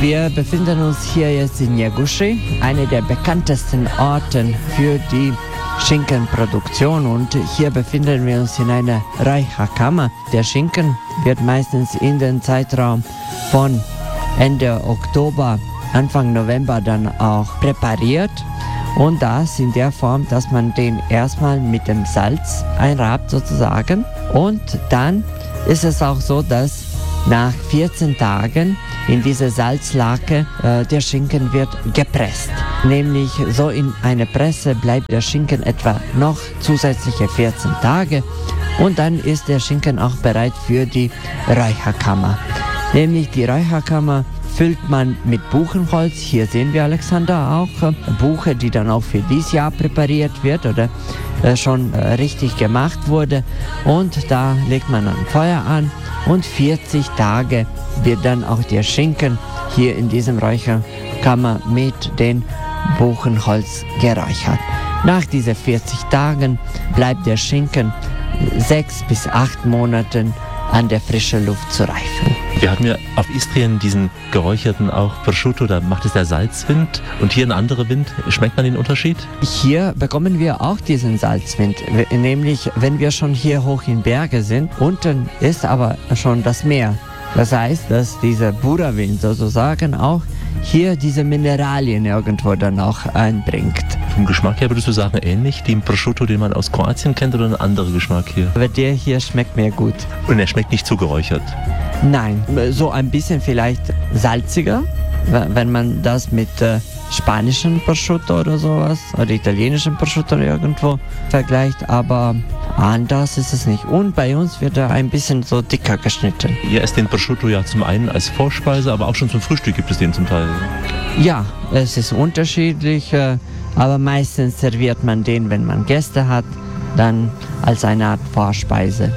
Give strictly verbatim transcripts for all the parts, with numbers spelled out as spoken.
Wir befinden uns hier jetzt in Njegoši, einer der bekanntesten Orten für die Schinkenproduktion, und hier befinden wir uns in einer Räucherkammer. Der Schinken wird meistens in den Zeitraum von Ende Oktober, Anfang November dann auch präpariert, und das in der Form, dass man den erstmal mit dem Salz einrabt sozusagen, und dann ist es auch so, dass nach vierzehn Tagen in diese Salzlake äh, der Schinken wird gepresst. Nämlich so in einer Presse bleibt der Schinken etwa noch zusätzliche vierzehn Tage, und dann ist der Schinken auch bereit für die Räucherkammer. Nämlich die Räucherkammer füllt man mit Buchenholz. Hier sehen wir, Alexander, auch äh, Buche, die dann auch für dieses Jahr präpariert wird oder äh, schon äh, richtig gemacht wurde. Und da legt man ein Feuer an, und vierzig Tage wird dann auch der Schinken hier in diesem Räucherkammer mit dem Buchenholz geräuchert. Nach diesen vierzig Tagen bleibt der Schinken sechs bis acht Monaten an der frischen Luft zu reifen. Wir hatten ja auf Istrien diesen geräucherten auch Prosciutto, da macht es der Salzwind, und hier ein anderer Wind. Schmeckt man den Unterschied? Hier bekommen wir auch diesen Salzwind, nämlich wenn wir schon hier hoch in Berge sind. Unten ist aber schon das Meer. Das heißt, dass dieser Bura-Wind sozusagen auch hier diese Mineralien irgendwo dann auch einbringt. Vom Geschmack her würdest du sagen, ähnlich dem Prosciutto, den man aus Kroatien kennt, oder ein anderer Geschmack hier? Aber der hier schmeckt mir gut. Und er schmeckt nicht zu geräuchert? Nein, so ein bisschen vielleicht salziger, wenn man das mit äh, spanischen Prosciutto oder sowas oder italienischen Prosciutto irgendwo vergleicht, aber anders ist es nicht. Und bei uns wird er ein bisschen so dicker geschnitten. Ihr esst den Prosciutto ja zum einen als Vorspeise, aber auch schon zum Frühstück gibt es den zum Teil. Ja, es ist unterschiedlich, äh, aber meistens serviert man den, wenn man Gäste hat, dann als eine Art Vorspeise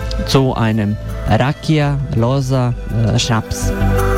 zu einem Rakia, Loza, äh, Schnaps.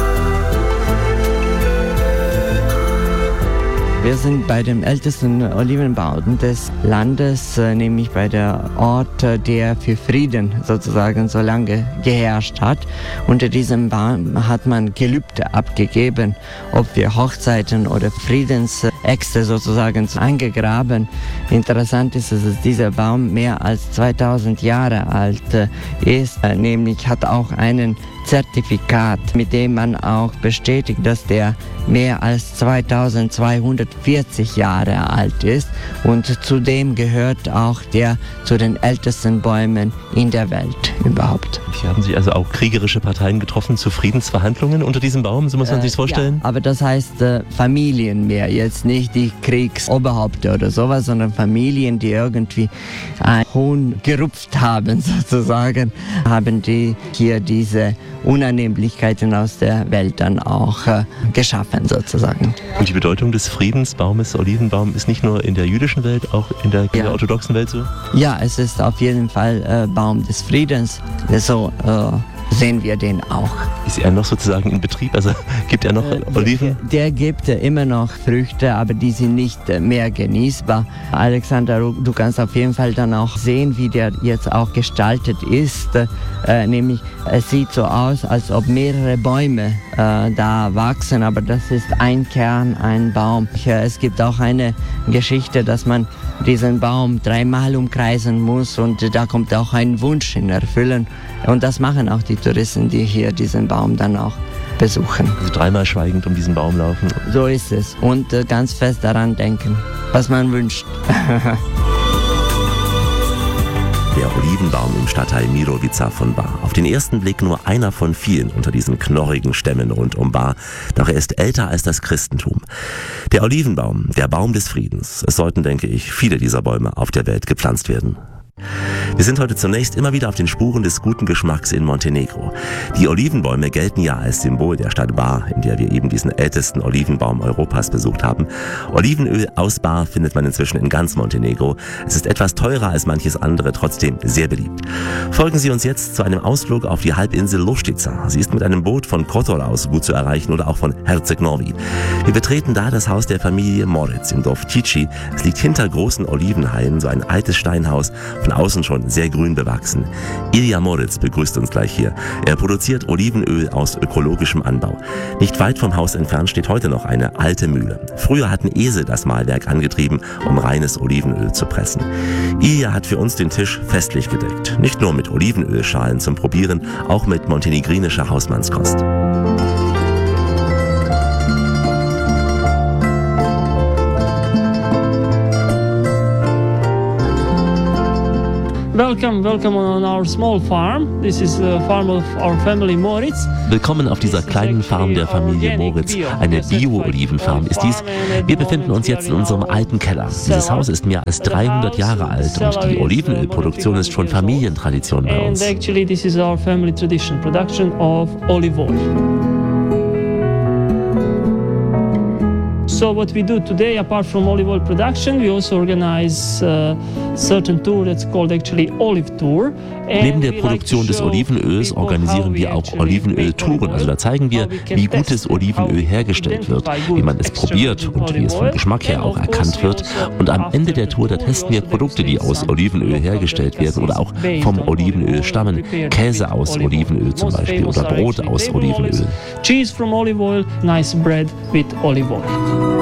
Wir sind bei dem ältesten Olivenbaum des Landes, äh, nämlich bei der Ort, äh, der für Frieden sozusagen so lange geherrscht hat. Unter diesem Baum hat man Gelübde abgegeben, ob wir Hochzeiten oder Friedensäxte sozusagen eingegraben. Interessant ist es, dass dieser Baum mehr als zweitausend Jahre alt äh, ist, äh, nämlich hat auch einen Zertifikat, mit dem man auch bestätigt, dass der mehr als zweitausendzweihundertvierzig Jahre alt ist, und zudem gehört auch der zu den ältesten Bäumen in der Welt überhaupt. Hier haben sich also auch kriegerische Parteien getroffen zu Friedensverhandlungen unter diesem Baum, so muss man äh, sich das vorstellen? Ja, aber das heißt äh, Familien mehr, jetzt nicht die Kriegsoberhäupter oder sowas, sondern Familien, die irgendwie einen Hohn gerupft haben sozusagen, haben die hier diese Unannehmlichkeiten aus der Welt dann auch äh, geschaffen sozusagen. Und die Bedeutung des Friedensbaumes, Olivenbaum, ist nicht nur in der jüdischen Welt, auch in der, ja. der orthodoxen Welt so? Ja, es ist auf jeden Fall äh, Baum des Friedens. So äh, sehen wir den auch. Ist er noch sozusagen in Betrieb? Also gibt er noch äh, Oliven? Der, der gibt äh, immer noch Früchte, aber die sind nicht äh, mehr genießbar. Alexander, du, du kannst auf jeden Fall dann auch sehen, wie der jetzt auch gestaltet ist. Äh, nämlich, es sieht so aus, als ob mehrere Bäume äh, da wachsen, aber das ist ein Kern, ein Baum. Es gibt auch eine Geschichte, dass man diesen Baum dreimal umkreisen muss, und da kommt auch ein Wunsch in Erfüllen. Und das machen auch die Touristen, die hier diesen Baum dann auch besuchen. Also dreimal schweigend um diesen Baum laufen. So ist es. Und äh, ganz fest daran denken, was man wünscht. Der Olivenbaum im Stadtteil Mirovica von Bar. Auf den ersten Blick nur einer von vielen unter diesen knorrigen Stämmen rund um Bar. Doch er ist älter als das Christentum. Der Olivenbaum, der Baum des Friedens. Es sollten, denke ich, viele dieser Bäume auf der Welt gepflanzt werden. Wir sind heute zunächst immer wieder auf den Spuren des guten Geschmacks in Montenegro. Die Olivenbäume gelten ja als Symbol der Stadt Bar, in der wir eben diesen ältesten Olivenbaum Europas besucht haben. Olivenöl aus Bar findet man inzwischen in ganz Montenegro. Es ist etwas teurer als manches andere, trotzdem sehr beliebt. Folgen Sie uns jetzt zu einem Ausflug auf die Halbinsel Lustica. Sie ist mit einem Boot von Kotor aus gut zu erreichen oder auch von Herceg Novi. Wir betreten da das Haus der Familie Moritz im Dorf Tici. Es liegt hinter großen Olivenhainen, so ein altes Steinhaus, von außen schon schon sehr grün bewachsen. Ilja Moritz begrüßt uns gleich hier. Er produziert Olivenöl aus ökologischem Anbau. Nicht weit vom Haus entfernt steht heute noch eine alte Mühle. Früher hatten Esel das Mahlwerk angetrieben, um reines Olivenöl zu pressen. Ilja hat für uns den Tisch festlich gedeckt. Nicht nur mit Olivenölschalen zum Probieren, auch mit montenegrinischer Hausmannskost. Welcome, welcome on our small farm. This is the farm of our family Moritz. Willkommen auf dieser kleinen Farm der Familie Moritz. Eine Bio-Olivenfarm ist dies. Wir befinden uns jetzt in unserem alten Keller. Dieses Haus ist mehr als dreihundert Jahre alt und die Olivenölproduktion ist schon Familientradition bei uns. And actually this is our family tradition, production of olive oil. So what we do today, apart from olive oil production, we also organize a certain tour that's called actually Olive Tour. Neben der Produktion des Olivenöls organisieren wir auch Olivenöltouren. Also da zeigen wir, wie gutes Olivenöl hergestellt wird, wie man es probiert und wie es vom Geschmack her auch erkannt wird. Und am Ende der Tour, da testen wir Produkte, die aus Olivenöl hergestellt werden oder auch vom Olivenöl stammen. Käse aus Olivenöl zum Beispiel oder Brot aus Olivenöl. Cheese from olive oil, nice bread with olive oil.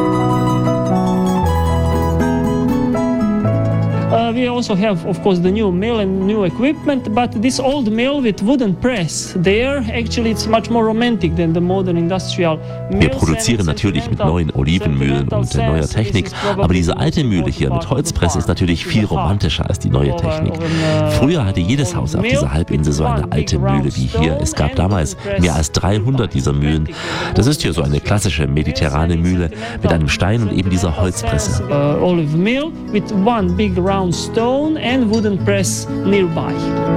Uh, we also have, of course, the new mill and new equipment, but this old mill with wooden press, there actually it's much more romantic than the modern industrial mills. Wir produzieren natürlich mit neuen Olivenmühlen und neuer Technik, aber diese alte Mühle hier mit Holzpresse ist natürlich viel romantischer als die neue Technik. Früher hatte jedes Haus auf dieser Halbinsel so eine alte Mühle wie hier. Es gab damals mehr als dreihundert dieser Mühlen. Das ist hier so eine klassische mediterrane Mühle mit einem Stein und eben dieser Holzpresse. Uh, olive mill with one big round stone and wooden press nearby.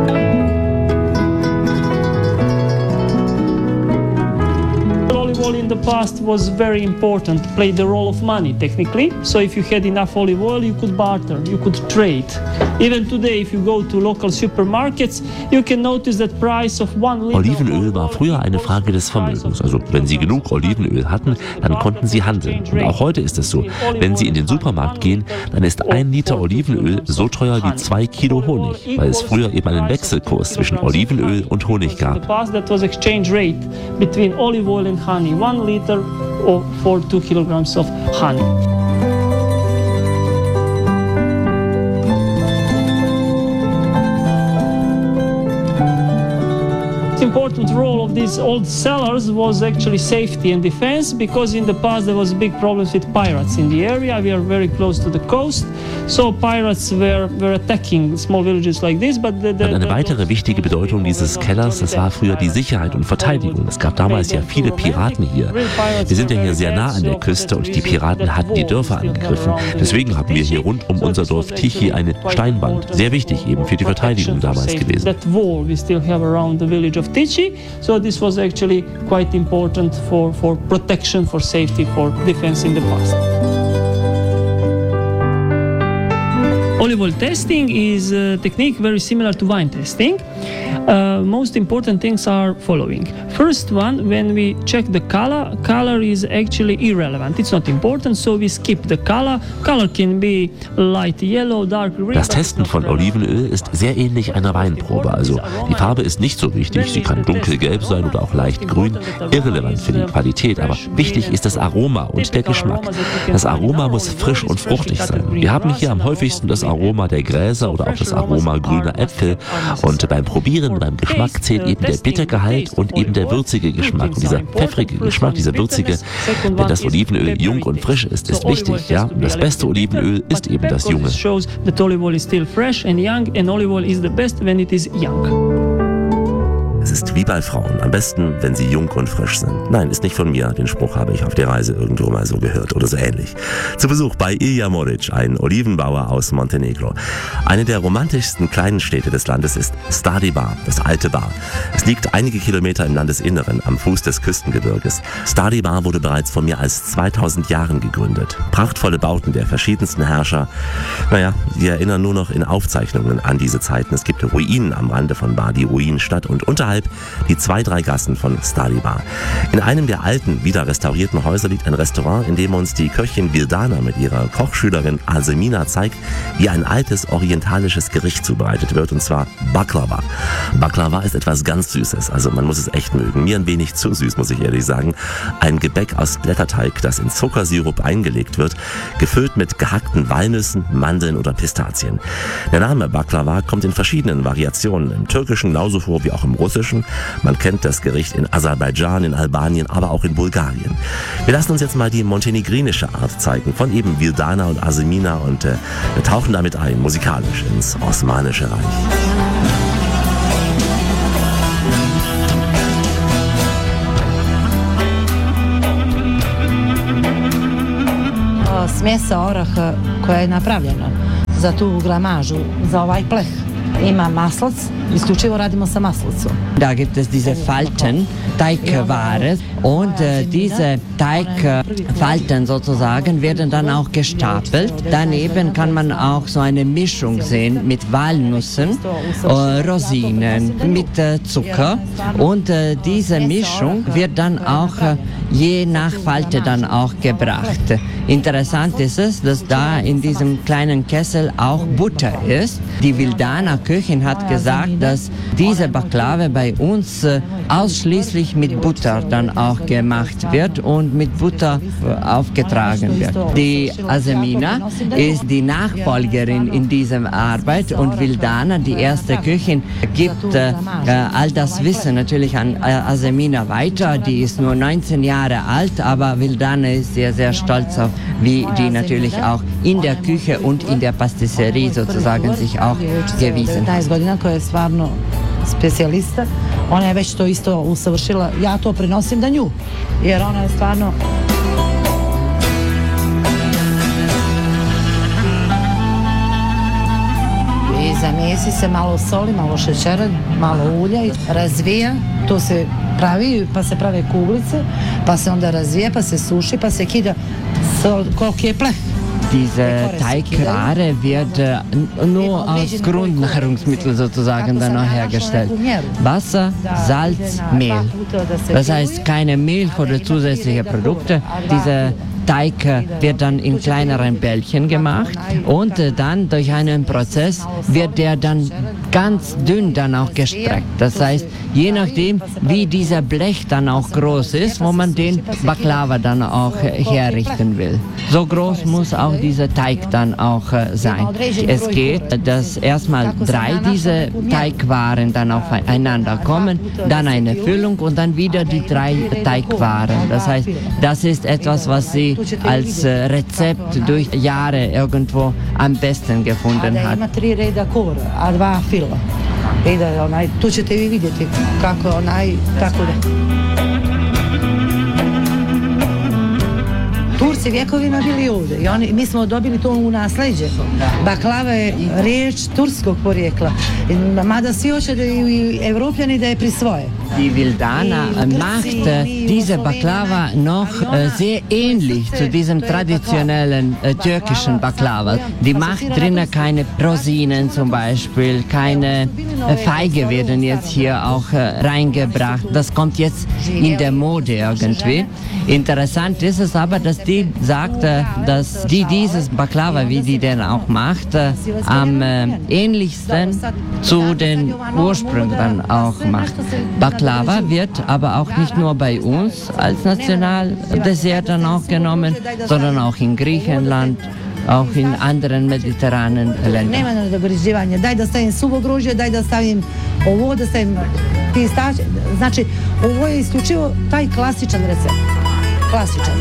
Olive oil in the past was very important, played the role of money technically. So if you had enough olive oil, you could barter, you could trade. Even today, if you go to local supermarkets, you can notice that price of one liter. Olivenöl war früher eine Frage des Vermögens. Also wenn Sie genug Olivenöl hatten, dann konnten Sie handeln. Und auch heute ist es so. Wenn Sie in den Supermarkt gehen, dann ist ein Liter Olivenöl so teuer wie zwei Kilo Honig, weil es früher eben einen Wechselkurs zwischen Olivenöl und Honig gab. That was exchange rate between olive oil and honey. One liter for two kilograms of honey. Important role of these old cellars was actually safety and defense, because in the past there was big problems with pirates in the area. We are very close to the coast, so pirates were, were attacking small villages like this. But the, the, und eine weitere wichtige Bedeutung dieses Kellers, das war früher die Sicherheit und Verteidigung. Es gab damals ja viele Piraten hier. Wir sind ja hier sehr nah an der Küste und die Piraten hatten die Dörfer angegriffen. Deswegen haben wir hier rund um unser Dorf Tichy eine Steinwand. Sehr wichtig eben für die Verteidigung damals gewesen. That wall we still have around the village of Tichy, so this was actually quite important for, for protection, for safety, for defense in the past. Olive oil testing is a technique very similar to wine testing. Uh, most important things are following. First one, when we check the color, color is actually irrelevant. It's not important, so we skip the color. Color can be light yellow, dark green. Das Testen von Olivenöl ist sehr ähnlich einer Weinprobe. Also die Farbe ist nicht so wichtig. Sie kann dunkelgelb sein oder auch leicht grün. Irrelevant für die Qualität, aber wichtig ist das Aroma und der Geschmack. Das Aroma muss frisch und fruchtig sein. Wir haben hier am häufigsten das Aroma der Gräser oder auch das Aroma grüner Äpfel. Und beim Probieren, beim Geschmack zählt eben der Bittergehalt und eben der würzige Geschmack. Und dieser pfeffrige Geschmack, dieser würzige, wenn das Olivenöl jung und frisch ist, ist wichtig. Ja? Und das beste Olivenöl ist eben das junge. Es ist wie bei Frauen. Am besten, wenn sie jung und frisch sind. Nein, ist nicht von mir. Den Spruch habe ich auf der Reise irgendwo mal so gehört oder so ähnlich. Zu Besuch bei Ilja Moritz, ein Olivenbauer aus Montenegro. Eine der romantischsten kleinen Städte des Landes ist Stari Bar, das alte Bar. Es liegt einige Kilometer im Landesinneren, am Fuß des Küstengebirges. Stari Bar wurde bereits vor mehr als zweitausend Jahren gegründet. Prachtvolle Bauten der verschiedensten Herrscher. Naja, sie erinnern nur noch in Aufzeichnungen an diese Zeiten. Es gibt Ruinen am Rande von Bar, die Ruinenstadt, und unterhalb innerhalb die zwei, drei Gassen von Stari Bar. In einem der alten, wieder restaurierten Häuser liegt ein Restaurant, in dem uns die Köchin Vildana mit ihrer Kochschülerin Asemina zeigt, wie ein altes orientalisches Gericht zubereitet wird, und zwar Baklava. Baklava ist etwas ganz Süßes, also man muss es echt mögen. Mir ein wenig zu süß, muss ich ehrlich sagen. Ein Gebäck aus Blätterteig, das in Zuckersirup eingelegt wird, gefüllt mit gehackten Walnüssen, Mandeln oder Pistazien. Der Name Baklava kommt in verschiedenen Variationen im Türkischen genauso vor wie auch im Russischen. Man kennt das Gericht in Aserbaidschan, in Albanien, aber auch in Bulgarien. Wir lassen uns jetzt mal die montenegrinische Art zeigen von eben Vildana und Asemina und äh, wir tauchen damit ein, musikalisch, ins Osmanische Reich. Smjesa oraha koja je napravljena za tu gramažu, za ovaj pleh, ima maslac, isključivo radimo sa maslicom. Da gibt es diese Falten, Teigware, und äh, diese Teigfalten sozusagen werden dann auch gestapelt. Daneben kann man auch so eine Mischung sehen mit Walnüssen, äh, Rosinen, mit äh, Zucker, und äh, diese Mischung wird dann auch äh, je nach Falte dann auch gebracht. Interessant ist es, dass da in diesem kleinen Kessel auch Butter ist. Die Vildana Köchin hat gesagt, dass diese Baklava bei uns äh, ausschließlich mit Butter dann auch gemacht wird und mit Butter äh, aufgetragen wird. Die Asemina ist die Nachfolgerin in dieser Arbeit und Vildana, die erste Köchin, gibt äh, all das Wissen natürlich an äh, Asemina weiter. Die ist nur neunzehn Jahre alt, aber Vildana ist sehr, sehr stolz auf, wie die natürlich auch in der Küche und in der Pastisserie sozusagen sich auch gewiesen hat. Specijalista, ona je već to isto usavršila, ja to prenosim da nju, jer ona je stvarno... I zamijesi se malo soli, malo šećera, malo ulja i razvija, to se pravi, pa se prave kuglice, pa se onda razvija, pa se suši, pa se kida koliki je pleh. Diese Teigware wird äh, nur aus Grundnahrungsmitteln sozusagen dann auch hergestellt. Wasser, Salz, Mehl. Das heißt keine Milch oder zusätzliche Produkte. Diese Teig wird dann in kleineren Bällchen gemacht und äh, dann durch einen Prozess wird der dann ganz dünn dann auch gestreckt. Das heißt, je nachdem, wie dieser Blech dann auch groß ist, wo man den Baklava dann auch äh, herrichten will. So groß muss auch dieser Teig dann auch äh, sein. Es geht, dass erstmal drei diese Teigwaren dann aufeinander kommen, dann eine Füllung und dann wieder die drei Teigwaren. Das heißt, das ist etwas, was sie als äh, Rezept durch Jahre irgendwo am besten gefunden hat. Tu ćete vi vidjeti kako onaj, tako da. Turci vjekovima bili ovdje i oni, mi smo dobili to u nasleđe. Baklava je riječ turskog porijekla, mada svi hoće da i Evropljani da je prisvoje. Die Vildana macht äh, diese Baklava noch äh, sehr ähnlich zu diesem traditionellen äh, türkischen Baklava. Die macht drinnen keine Rosinen zum Beispiel, keine äh, Feige werden jetzt hier auch äh, reingebracht. Das kommt jetzt in der Mode irgendwie. Interessant ist es aber, dass die sagt, äh, dass die dieses Baklava, wie die denn auch macht, äh, am äh, ähnlichsten zu den Ursprüngen dann auch macht. Baklava wird aber auch nicht nur bei uns als Nationaldessert dann auch genommen, sondern auch in Griechenland, auch in anderen mediterranen Ländern. Nema nadogriživanja, daj da stavim suvo grožđe, daj da stavim ovo, da stavim pistaće. Znači, ovo je isključivo taj klasičan recept. Klasičan.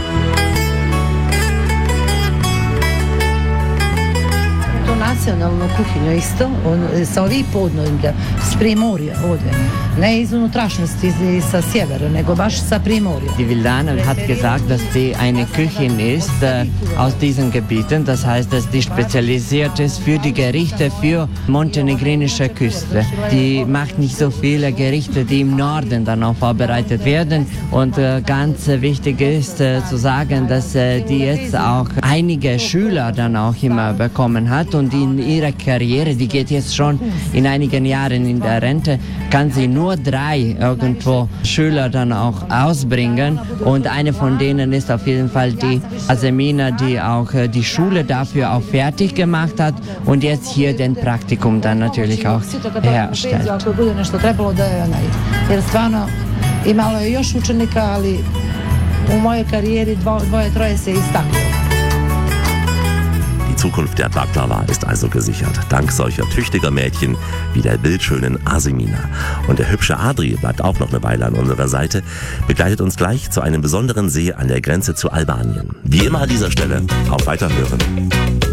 Nacionalnu kuhinju isto, on, sa ovih podneblja, s Primorja ovdje. Ne iz unutrašnjosti sa sjevera, nego baš sa Primorja. Die Vildana hat gesagt, dass sie eine Köchin ist äh, aus diesen Gebieten. Das heißt, dass die spezialisiert ist für die Gerichte für montenegrinische Küste. Die macht nicht so viele Gerichte, die im Norden dann auch vorbereitet werden. Und äh, ganz äh, wichtig ist äh, zu sagen, dass äh, die jetzt auch einige Schüler dann auch immer bekommen hat. Und in ihrer Karriere, die geht jetzt schon in einigen Jahren in der Rente, kann sie nur nur drei irgendwo Schüler dann auch ausbringen. Und eine von denen ist auf jeden Fall die Asemina, die auch äh, die Schule dafür auch fertig gemacht hat und jetzt hier den Praktikum dann natürlich auch herstellt. Jer stvarno imalo je još učenika, ali u mojoj karijeri dvoje, troje se istaklo. Die Zukunft der Baklava ist also gesichert, dank solcher tüchtiger Mädchen wie der bildschönen Asemina. Und der hübsche Adri bleibt auch noch eine Weile an unserer Seite, begleitet uns gleich zu einem besonderen See an der Grenze zu Albanien. Wie immer an dieser Stelle, auf Weiterhören.